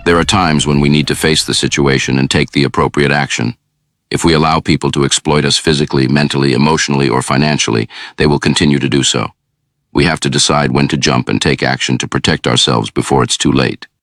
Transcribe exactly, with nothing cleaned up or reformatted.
There are times when we need to face the situation and take the appropriate action. If we allow people to exploit us physically, mentally, emotionally, or financially, they will continue to do so. We have to decide when to jump and take action to protect ourselves before it's too late.